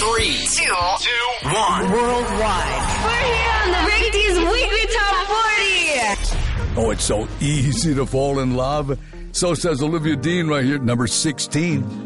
3, 2, 1. Worldwide. We're here on the Rick D's Weekly Top 40. Oh, it's so easy to fall in love. So says Olivia Dean right here, number 16.